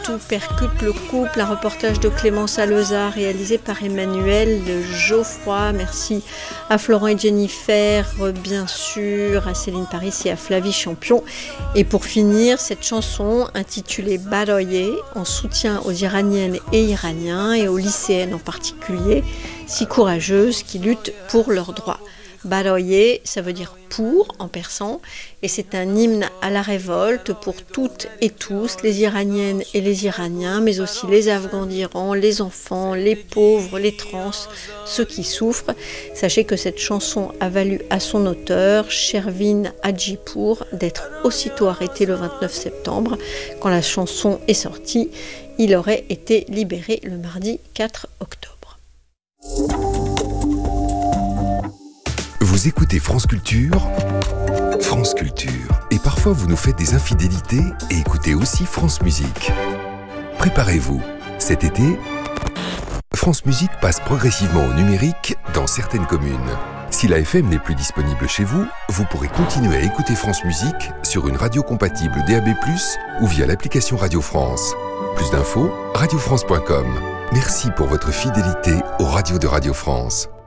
Tout percute le couple, un reportage de Clémence Alezat réalisé par Emmanuel Geoffroy. Merci à Florent et Jennifer, bien sûr, à Céline Paris et à Flavie Champion. Et pour finir, cette chanson intitulée Baroye, en soutien aux Iraniennes et Iraniens et aux lycéennes en particulier, si courageuses qui luttent pour leurs droits. Baroye, ça veut dire pour en persan, et c'est un hymne à la révolte pour toutes et tous, les Iraniennes et les Iraniens, mais aussi les Afghans d'Iran, les enfants, les pauvres, les trans, ceux qui souffrent. Sachez que cette chanson a valu à son auteur, Shervin Hajipour, d'être aussitôt arrêté le 29 septembre. Quand la chanson est sortie, il aurait été libéré le mardi 4 octobre. Vous écoutez France Culture, France Culture. Et parfois vous nous faites des infidélités et écoutez aussi France Musique. Préparez-vous, cet été, France Musique passe progressivement au numérique dans certaines communes. Si la FM n'est plus disponible chez vous, vous pourrez continuer à écouter France Musique sur une radio compatible DAB+, ou via l'application Radio France. Plus d'infos, radiofrance.com. Merci pour votre fidélité aux radios de Radio France.